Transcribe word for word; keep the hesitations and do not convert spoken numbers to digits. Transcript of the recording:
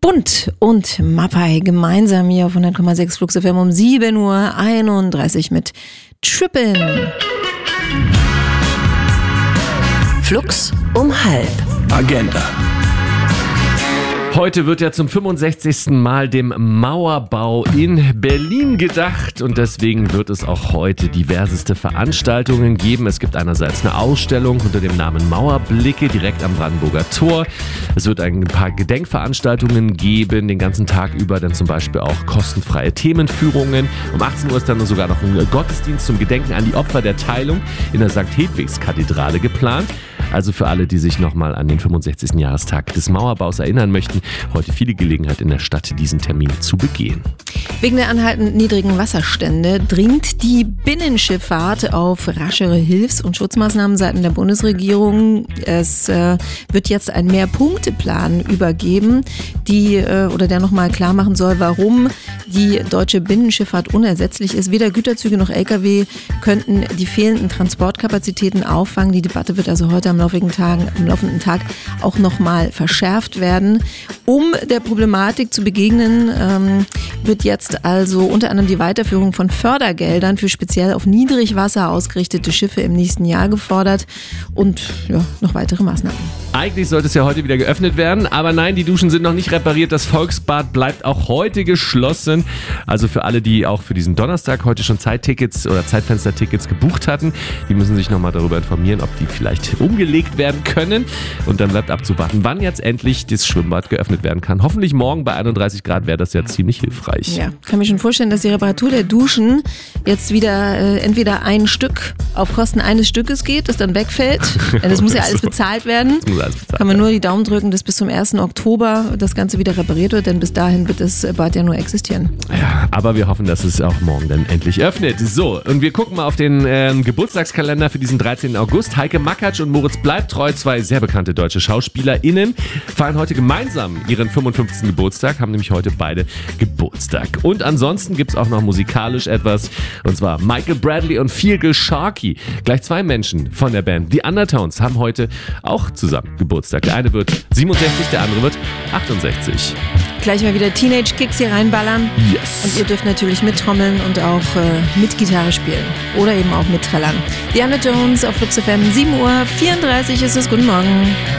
Bund und Mapei gemeinsam hier auf hundert Komma sechs Flux F M um sieben Uhr einunddreißig mit Trippin'. Flux um halb. Agenda. Heute wird ja zum fünfundsechzigsten Mal dem Mauerbau in Berlin gedacht und deswegen wird es auch heute diverseste Veranstaltungen geben. Es gibt einerseits eine Ausstellung unter dem Namen Mauerblicke direkt am Brandenburger Tor. Es wird ein paar Gedenkveranstaltungen geben, den ganzen Tag über dann zum Beispiel auch kostenfreie Themenführungen. Um achtzehn Uhr ist dann sogar noch ein Gottesdienst zum Gedenken an die Opfer der Teilung in der Sankt Hedwigs-Kathedrale geplant. Also für alle, die sich nochmal an den fünfundsechzigsten Jahrestag des Mauerbaus erinnern möchten, heute viele Gelegenheit in der Stadt, diesen Termin zu begehen. Wegen der anhaltend niedrigen Wasserstände dringt die Binnenschifffahrt auf raschere Hilfs- und Schutzmaßnahmen seitens der Bundesregierung. Es äh, wird jetzt ein Mehrpunkteplan übergeben, die äh, oder der nochmal klar machen soll, warum die deutsche Binnenschifffahrt unersetzlich ist. Weder Güterzüge noch L K W könnten die fehlenden Transportkapazitäten auffangen. Die Debatte wird also heute am laufenden Tag, am laufenden Tag auch nochmal verschärft werden. Um der Problematik zu begegnen, ähm, wird jetzt also unter anderem die Weiterführung von Fördergeldern für speziell auf Niedrigwasser ausgerichtete Schiffe im nächsten Jahr gefordert und ja, noch weitere Maßnahmen. Eigentlich sollte es ja heute wieder geöffnet werden, aber nein, die Duschen sind noch nicht repariert. Das Volksbad bleibt auch heute geschlossen. Also für alle, die auch für diesen Donnerstag heute schon Zeittickets oder Zeitfenstertickets gebucht hatten, die müssen sich nochmal darüber informieren, ob die vielleicht umgelegt werden können. Und dann bleibt abzuwarten, wann jetzt endlich das Schwimmbad geöffnet werden kann. Hoffentlich morgen bei einunddreißig Grad wäre das ja ziemlich hilfreich. Ja, kann mir schon vorstellen, dass die Reparatur der Duschen jetzt wieder äh, entweder ein Stück auf Kosten eines Stückes geht, das dann wegfällt. Denn das muss ja alles bezahlt werden. Das muss alles bezahlt Kann man nur die Daumen drücken, dass bis zum ersten Oktober das Ganze wieder repariert wird, denn bis dahin wird das Bad ja nur existieren. Ja, aber wir hoffen, dass es auch morgen dann endlich öffnet. So, und wir gucken mal auf den äh, Geburtstagskalender für diesen dreizehnten August. Heike Makatsch und Moritz Bleibtreu, zwei sehr bekannte deutsche SchauspielerInnen, feiern heute gemeinsam ihren fünfundfünfzigsten Geburtstag, haben nämlich heute beide Geburtstag. Und ansonsten gibt es auch noch musikalisch etwas, und zwar Michael Bradley und Feargal Sharkey. Gleich zwei Menschen von der Band The Undertones haben heute auch zusammen Geburtstag. Der eine wird siebenundsechzig, der andere wird achtundsechzig. Gleich mal wieder Teenage Kicks hier reinballern. Yes. Und ihr dürft natürlich mittrommeln und auch äh, mit Gitarre spielen. Oder eben auch mitträllern. The Undertones auf Flux F M, sieben Uhr vierunddreißig ist es. Guten Morgen.